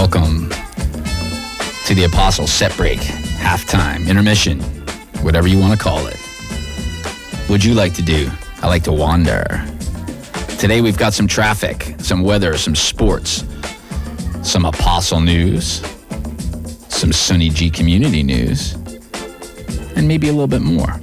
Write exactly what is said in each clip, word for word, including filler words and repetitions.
Welcome to the Apostle Set Break, halftime, intermission, whatever you want to call it. What'd you like to do? I like to wander. Today we've got some traffic, some weather, some sports, some Apostle news, some Sunny G community news, and maybe a little bit more.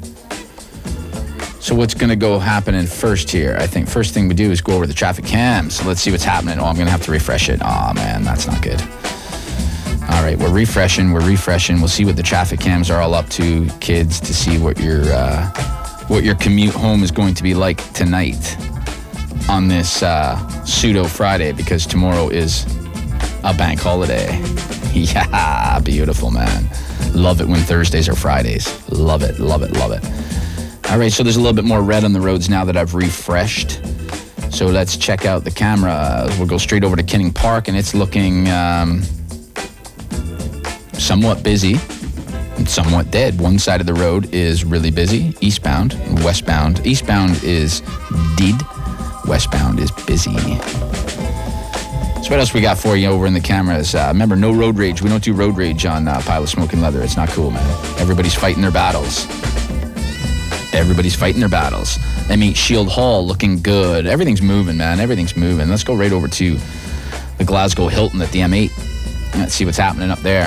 So what's going to go happening first here? I think first thing we do is go over the traffic cams. So let's see what's happening. Oh, I'm going to have to refresh it. Oh, man, that's not good. All right, we're refreshing. We're refreshing. We'll see what the traffic cams are all up to, kids, to see what your uh, what your commute home is going to be like tonight on this uh, pseudo Friday, because tomorrow is a bank holiday. Yeah, beautiful, man. Love it when Thursdays are Fridays. Love it, love it, love it. All right, so there's a little bit more red on the roads now that I've refreshed. So let's check out the camera. We'll go straight over to Kinning Park, and it's looking um, somewhat busy and somewhat dead. One side of the road is really busy, eastbound, westbound. Eastbound is dead, westbound is busy. So what else we got for you over in the cameras? Uh, remember, no road rage. We don't do road rage on uh, Pile of Smoking Leather. It's not cool, man. Everybody's fighting their battles. Everybody's fighting their battles. M eight Shield Hall looking good. Everything's moving, man. Everything's moving. Let's go right over to the Glasgow Hilton at the M eight. Let's see what's happening up there.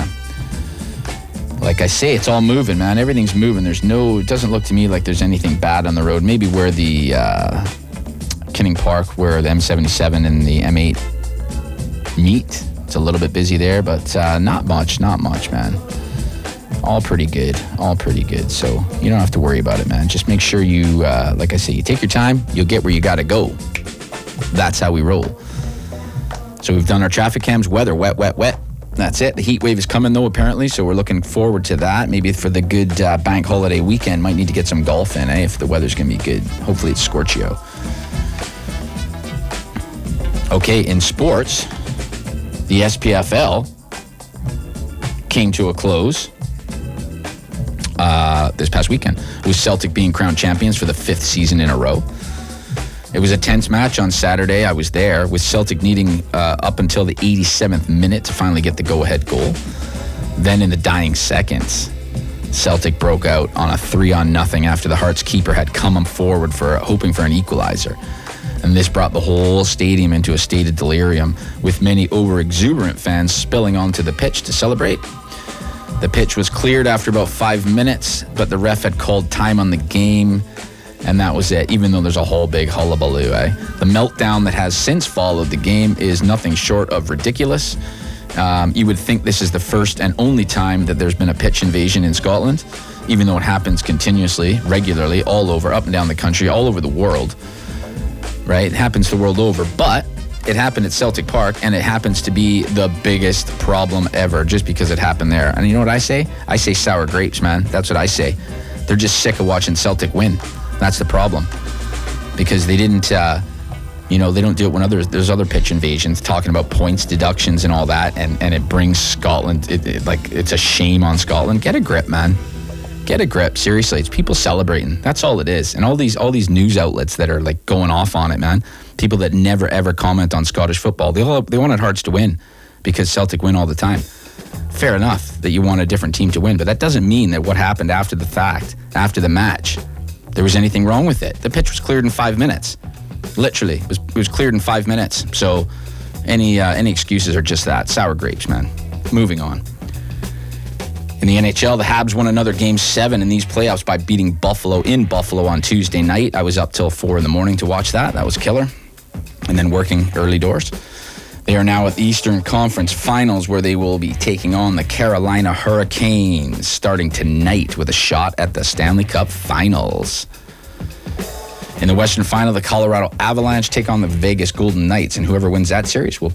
Like I say, it's all moving, man. Everything's moving. There's no, it doesn't look to me like there's anything bad on the road. Maybe where the uh, Kinning Park, where the M seventy-seven and the M eight meet. It's a little bit busy there, but uh, not much, not much, man. All pretty good, all pretty good. So you don't have to worry about it, man. Just make sure you, uh, like I say, you take your time, you'll get where you got to go. That's how we roll. So we've done our traffic cams, weather, wet, wet, wet. That's it. The heat wave is coming, though, apparently, so we're looking forward to that. Maybe for the good uh, bank holiday weekend, might need to get some golf in, eh, if the weather's going to be good. Hopefully it's Scorchio. Okay, in sports, the S P F L came to a close Uh, this past weekend, with Celtic being crowned champions for the fifth season in a row. It was a tense match on Saturday. I was there, with Celtic needing uh, up until the eighty-seventh minute to finally get the go-ahead goal. Then in the dying seconds, Celtic broke out on a three on nothing after the Hearts keeper had come forward for hoping for an equalizer. And this brought the whole stadium into a state of delirium, with many over-exuberant fans spilling onto the pitch to celebrate. The pitch was cleared after about five minutes, but the ref had called time on the game, and that was it, even though there's a whole big hullabaloo, eh? The meltdown that has since followed the game is nothing short of ridiculous. Um, you would think this is the first and only time that there's been a pitch invasion in Scotland, even though it happens continuously, regularly, all over, up and down the country, all over the world, right? It happens the world over, but it happened at Celtic Park, and it happens to be the biggest problem ever just because it happened there. And you know what I say? I say sour grapes, man. That's what I say. They're just sick of watching Celtic win. That's the problem. Because they didn't, uh, you know, they don't do it when others, there's other pitch invasions talking about points deductions and all that, and, and it brings Scotland, it, it, like, it's a shame on Scotland. Get a grip, man. Get a grip. Seriously, it's people celebrating. That's all it is. And all these all these news outlets that are like going off on it, man. People that never ever comment on Scottish football. They all they wanted Hearts to win because Celtic win all the time. Fair enough that you want a different team to win, but that doesn't mean that what happened after the fact, after the match, there was anything wrong with it. The pitch was cleared in five minutes. Literally, it was it was cleared in five minutes. So any uh, any excuses are just that. Sour grapes, man. Moving on. In the N H L, the Habs won another Game seven in these playoffs by beating Buffalo in Buffalo on Tuesday night. I was up till four in the morning to watch that. That was killer. And then working early doors. They are now at the Eastern Conference Finals, where they will be taking on the Carolina Hurricanes starting tonight with a shot at the Stanley Cup Finals. In the Western Final, the Colorado Avalanche take on the Vegas Golden Knights, and whoever wins that series will